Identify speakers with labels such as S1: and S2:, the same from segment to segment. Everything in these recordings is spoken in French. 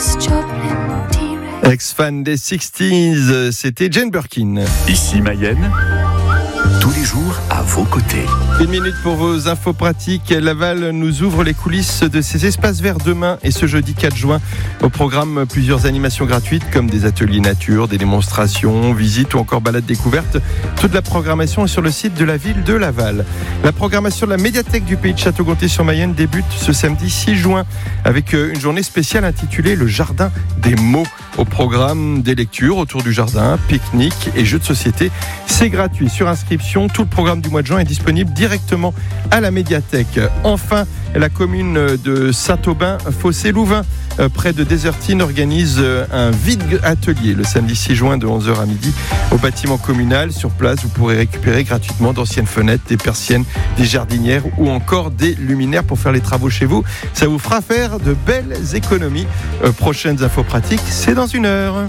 S1: Ex-fan des 60s, c'était Jane Birkin.
S2: Ici Mayenne, tous les jours à vos côtés.
S1: Une minute pour vos infos pratiques. Laval nous ouvre les coulisses de ses espaces verts demain et ce jeudi 4 juin. Au programme, plusieurs animations gratuites comme des ateliers nature, des démonstrations, visites ou encore balades découvertes. Toute la programmation est sur le site de la ville de Laval. La programmation de la médiathèque du pays de Château-Gontier-sur-Mayenne débute ce samedi 6 juin avec une journée spéciale intitulée Le Jardin des mots. Au programme, des lectures autour du jardin, pique-nique et jeux de société. C'est gratuit sur inscription. Tout le programme du mois de juin est disponible directement à la médiathèque. Enfin, la commune de Saint-Aubin-Fossé-Louvain, près de Désertine, organise un vide atelier le samedi 6 juin de 11h à midi au bâtiment communal. Sur place, vous pourrez récupérer gratuitement d'anciennes fenêtres, des persiennes, des jardinières ou encore des luminaires pour faire les travaux chez vous. Ça vous fera faire de belles économies. Prochaines infos pratiques, c'est dans une heure.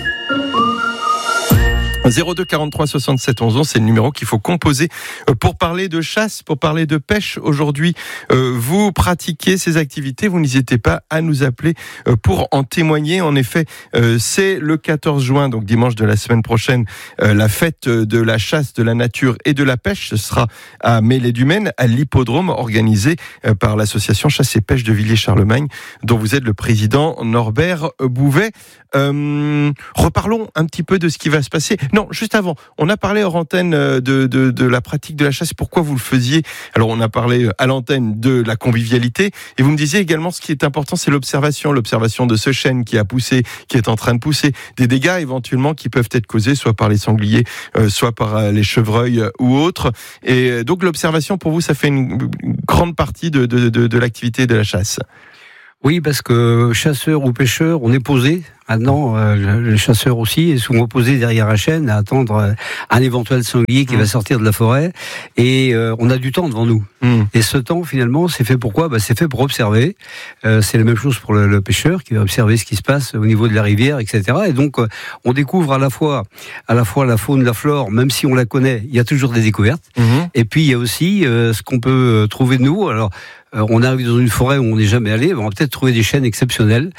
S1: 02 43 67 11 11, c'est le numéro qu'il faut composer pour parler de chasse, pour parler de pêche. Aujourd'hui, vous pratiquez ces activités, vous n'hésitez pas à nous appeler pour en témoigner. En effet, c'est le 14 juin, donc dimanche de la semaine prochaine, la fête de la chasse, de la nature et de la pêche. Ce sera à Mêlée-du-Maine, à l'hippodrome, organisé par l'association Chasse et Pêche de Villiers-Charlemagne, dont vous êtes le président, Norbert Bouvet. Reparlons un petit peu de ce qui va se passer. Non, juste avant, on a parlé hors antenne de la pratique de la chasse, pourquoi vous le faisiez. Alors on a parlé à l'antenne de la convivialité, et vous me disiez également ce qui est important, c'est l'observation de ce chêne qui a poussé, qui est en train de pousser, des dégâts éventuellement qui peuvent être causés soit par les sangliers, soit par les chevreuils ou autres. Et donc l'observation pour vous, ça fait une grande partie de l'activité de la chasse.
S3: Oui, parce que chasseurs ou pêcheurs, on est posé. Maintenant, les chasseurs aussi est souvent posé derrière un chêne à attendre un éventuel sanglier qui va sortir de la forêt. Et on a du temps devant nous. Et ce temps, finalement, c'est fait pour quoi ? C'est fait pour observer. C'est la même chose pour le pêcheur qui va observer ce qui se passe au niveau de la rivière, etc. Et donc, on découvre à la fois la faune, la flore, même si on la connaît, il y a toujours des découvertes. Et puis, il y a aussi ce qu'on peut trouver de nouveau. Alors, on arrive dans une forêt où on n'est jamais allé, on va peut-être trouver des chênes exceptionnels.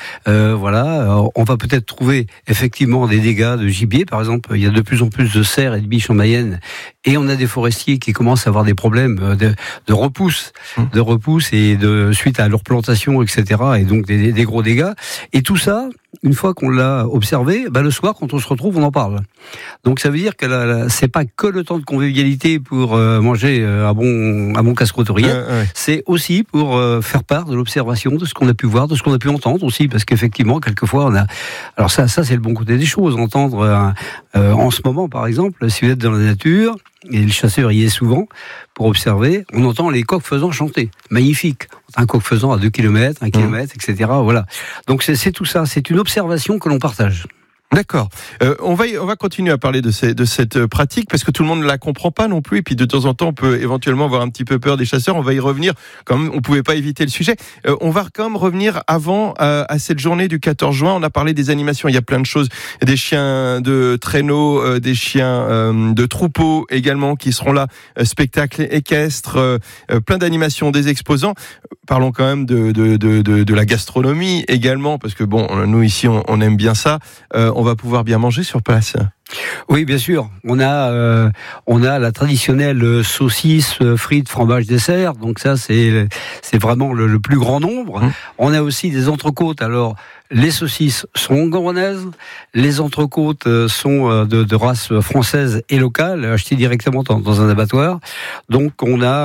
S3: On va peut-être trouver effectivement des dégâts de gibier. Par exemple, il y a de plus en plus de cerfs et de biches en Mayenne, et on a des forestiers qui commencent à avoir des problèmes de repousse et suite à leur plantation, etc. Et donc des gros dégâts. Et tout ça, une fois qu'on l'a observé, le soir, quand on se retrouve, on en parle. Donc ça veut dire que c'est pas que le temps de convivialité pour manger un bon casse-croûte oreillette, c'est aussi pour faire part de l'observation, de ce qu'on a pu voir, de ce qu'on a pu entendre aussi, parce qu'effectivement, quelquefois, on a... Alors ça c'est le bon côté des choses, entendre en ce moment, par exemple, si vous êtes dans la nature, et le chasseur y est souvent, pour observer, on entend les coqs-faisans chanter. Magnifique. Un coq-faisan à 2 km, 1 km, etc. Voilà. Donc c'est tout ça, c'est une observation que l'on partage.
S1: D'accord. On va continuer à parler de cette pratique parce que tout le monde ne la comprend pas non plus. Et puis de temps en temps, on peut éventuellement avoir un petit peu peur des chasseurs. On va y revenir. Comme on pouvait pas éviter le sujet. On va quand même revenir avant à cette journée du 14 juin. On a parlé des animations. Il y a plein de choses. Des chiens de traîneau, des chiens de troupeau également qui seront là. Spectacles équestres, plein d'animations, des exposants. Parlons quand même de la gastronomie également parce que nous ici on aime bien ça. On va pouvoir bien manger sur place.
S3: Oui, bien sûr. On a la traditionnelle saucisse, frites, fromage, dessert. Donc ça, c'est vraiment le plus grand nombre. On a aussi des entrecôtes. Alors, les saucisses sont hongronaises. Les entrecôtes sont de race française et locale, achetées directement dans un abattoir. Donc, on a,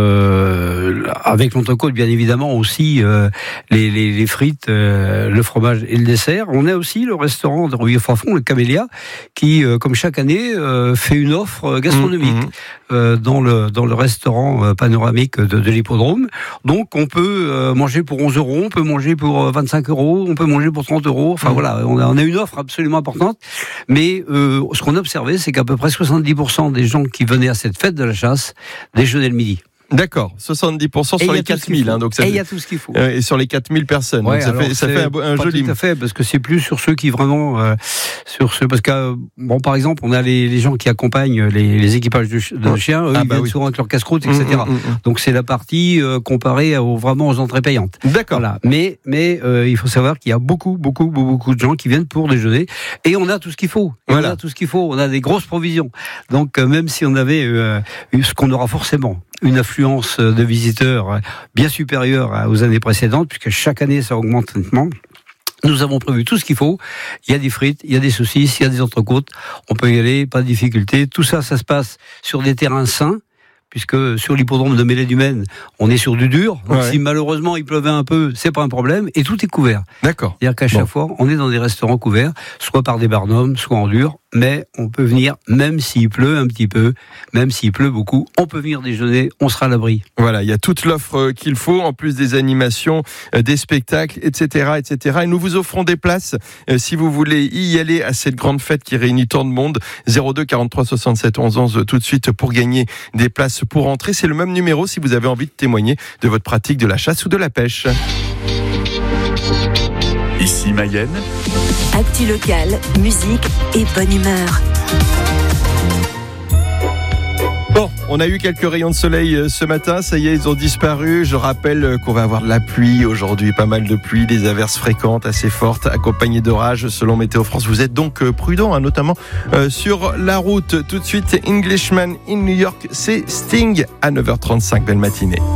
S3: avec l'entrecôte, bien évidemment, aussi les frites, le fromage et le dessert. On a aussi le restaurant de Rouillé-Fafon, le Camélia, qui, comme chaque année, fait une offre gastronomique dans le restaurant panoramique de l'hippodrome. Donc, on peut manger pour 11 €, on peut manger pour 25 €, on peut manger pour 30 €. Enfin voilà, on a une offre absolument importante. Mais ce qu'on a observé, c'est qu'à peu près 70% des gens qui venaient à cette fête de la chasse déjeunaient le midi.
S1: D'accord, 70% sur les 4000. Donc
S3: et il y a tout ce qu'il faut.
S1: Et sur les 4000 personnes.
S3: Ouais,
S1: donc ça fait un joli.
S3: Tout à fait, parce que c'est plus sur ceux qui vraiment. Parce que, par exemple, on a les gens qui accompagnent les équipages de chiens, eux, ils viennent souvent avec leur casse-croûte, etc. Donc c'est la partie comparée vraiment aux entrées payantes.
S1: D'accord.
S3: Voilà. Mais il faut savoir qu'il y a beaucoup de gens qui viennent pour déjeuner, et on a tout ce qu'il faut. On a tout ce qu'il faut. On a des grosses provisions. Donc même si on avait ce qu'on aura forcément, une affluence de visiteurs bien supérieure aux années précédentes, puisque chaque année ça augmente nettement. Nous avons prévu tout ce qu'il faut. Il y a des frites, il y a des saucisses, il y a des entrecôtes. On peut y aller, pas de difficulté. Tout ça, ça se passe sur des terrains sains, puisque sur l'hippodrome de Mêlée-du-Maine, on est sur du dur. Donc si malheureusement il pleuvait un peu, c'est pas un problème. Et tout est couvert.
S1: D'accord.
S3: C'est-à-dire qu'à chaque fois, on est dans des restaurants couverts, soit par des barnums, soit en dur. Mais on peut venir, même s'il pleut un petit peu, même s'il pleut beaucoup, on peut venir déjeuner, on sera à l'abri.
S1: Voilà, il y a toute l'offre qu'il faut, en plus des animations, des spectacles, etc., etc. Et nous vous offrons des places si vous voulez y aller à cette grande fête qui réunit tant de monde. 02 43 67 11 11 tout de suite pour gagner des places pour entrer. C'est le même numéro si vous avez envie de témoigner de votre pratique de la chasse ou de la pêche.
S2: Ici Mayenne.
S4: Actu local, musique et bonne humeur.
S1: Bon, on a eu quelques rayons de soleil ce matin, ça y est, ils ont disparu. Je rappelle qu'on va avoir de la pluie aujourd'hui, pas mal de pluie, des averses fréquentes, assez fortes, accompagnées d'orages selon Météo France. Vous êtes donc prudents, notamment sur la route. Tout de suite, Englishman in New York, c'est Sting à 9h35. Belle matinée.